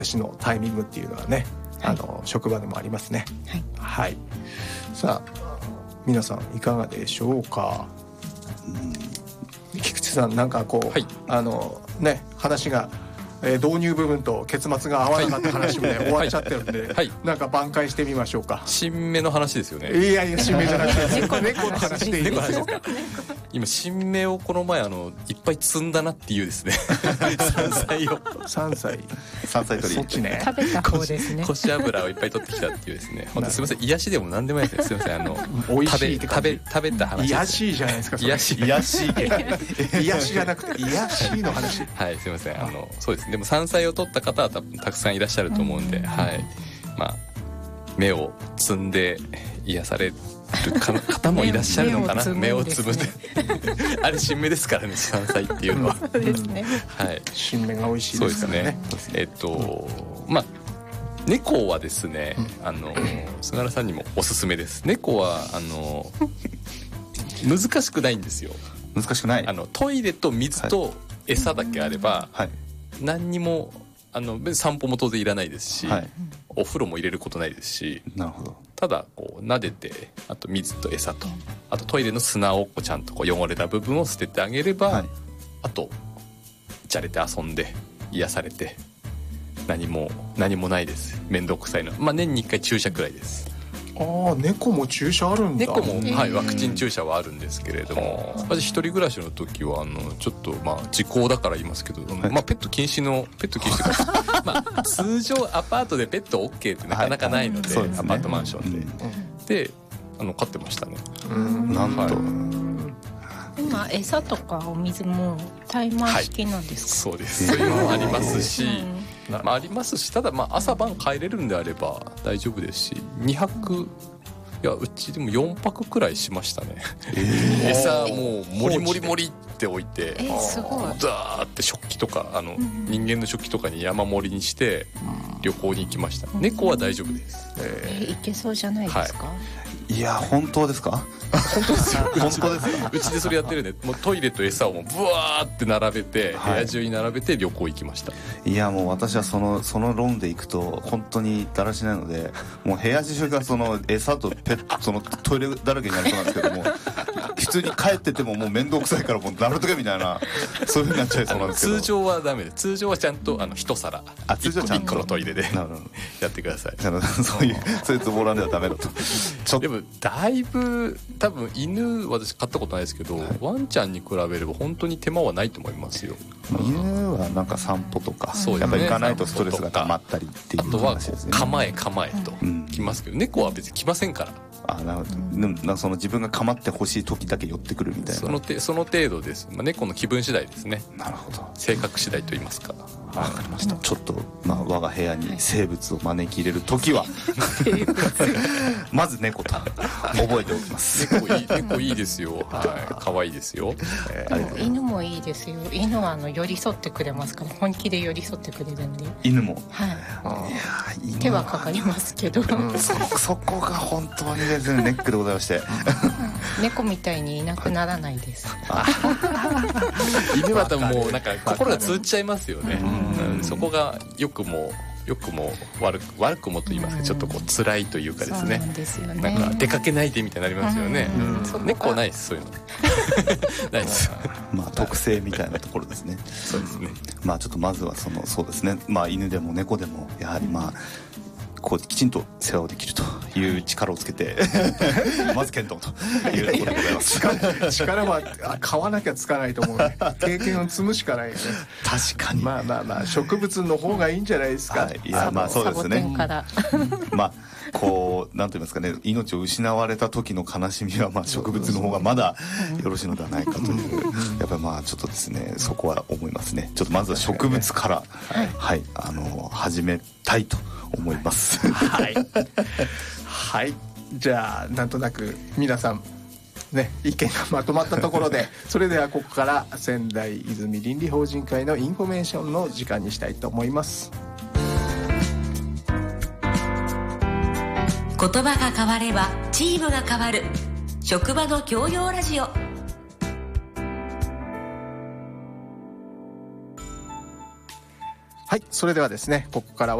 私のタイミングっていうのはね、職場でもありますね。はい、さあ皆さんいかがでしょうか。菊池さんなんかこう、話が導入部分と結末が合わなかった話もね、終わっちゃってるんで、なんか挽回してみましょうか。 新芽の話ですよね。 いや新芽じゃなくて猫の話でいいですよ。 今新芽をこの前いっぱい摘んだなっていうですね3歳取りそっちね、 食べた方ですね。 腰油をいっぱい取ってきたっていうですね。本当すみません、癒しでも何でもないですね。すみません、 美味しいって感じ食べた話、 癒しじゃないですか。 癒し癒しじゃなくて癒しの話。 はい、すみません、そうですね。でも山菜を取った方は多分たくさんいらっしゃると思うんで、はい、まあ芽を摘んで癒される方もいらっしゃるのかな。芽を摘むであれ新芽ですからね、山菜っていうのは。 そうですね。 はい、 新芽が美味しいですからね。 まあ猫はですね、菅原さんにもおすすめです。猫は難しくないんですよ。 難しくない。 トイレと水と餌だけあれば、何にも散歩も当然いらないですし、お風呂も入れることないですし。 なるほど。 ただこう撫でて、あと水と餌と、あとトイレの砂をちゃんと汚れた部分を捨ててあげれば、あとじゃれて遊んで癒されて、何もないです。面倒くさいの。年に1回注射くらいです。 猫も注射あるんだ。 猫も、ワクチン注射はあるんですけれども、私一人暮らしの時はちょっと時効だから言いますけど、ペット禁止か通常アパートでペット OK ってなかなかないので、アパートマンションで、飼ってましたね。 なんと今餌とかお水もタイマー式なんですか。 そうです。そういうのもありますし、ありますし、ただ朝晩帰れるんであれば大丈夫ですし、2泊、いやうちでも4泊くらいしましたね。餌もうモリモリモリって置いて、 すごいダーって食器とか人間の食器とかに山盛りにして旅行に行きました。猫は大丈夫です。 いけそうじゃないですか。 いや本当ですか。 本当ですよ。 本当ですか。 うちでそれやってるんで、もうトイレと餌をもうブワーって並べて、部屋中に並べて旅行行きました。 いやもう私はその論で行くと本当にだらしないので、もう部屋中がその餌とペット、そのトイレだらけになりそうなんですけども、普通に帰っててももう面倒くさいからもうなるとけみたいな、そういう風になっちゃいそうなんですけど。 通常はダメです。通常はちゃんと一皿1個のトイレでやってください。 そういうズボラではダメだと。 でもだいぶ多分犬、私飼ったことないですけど、ワンちゃんに比べれば本当に手間はないと思いますよ。 犬はなんか散歩とか、やっぱり行かないとストレスが溜まったりっていう話ですね。 あとは構えと来ますけど、猫は別に来ませんから。 なるほど。なんかその自分が構ってほしい時だけ寄ってくるみたいな。 その程度です。猫の気分次第ですね。 なるほど。 性格次第と言いますか。 わかりました。ちょっと我が部屋に生物を招き入れる時はまず猫と覚えておきます。 猫いいですよ。可愛いですよ。 犬もいいですよ。犬は寄り添ってくれますから、本気で寄り添ってくれるんで。 犬も。 手はかかりますけど。 そこが本当にですねネックでございまして。 猫みたいにいなくならないです。 犬は多分もうなんか心が通っちゃいますよね。そこが良くも悪くもと言いますか、ちょっとこう辛いというかですね。 そうなんですよね。 なんか出かけないでみたいになりますよね。猫はないです、そういうの。ないです。 特性みたいなところですね。 そうですね。 ちょっとまずはそうですね。犬でも猫でもやはりこうきちんと世話をできるという力をつけてまず検討というところでございます。 力は買わなきゃつかないと思うね。経験を積むしかないよね。 確かに。 植物の方がいいんじゃないですか。 いやそうですね。 サボテンからこうなんと言いますかね、命を失われた時の悲しみは植物の方がまだよろしいのではないかという、やっぱりちょっとですね、そこは思いますね。ちょっとまずは植物から始めたいと思います。 はい、じゃあなんとなく皆さんね、意見がまとまったところでそれではここから仙台泉倫理法人会のインフォメーションの時間にしたいと思います。 言葉が変わればチームが変わる。職場の教養ラジオ。 はい、それではですね、ここからは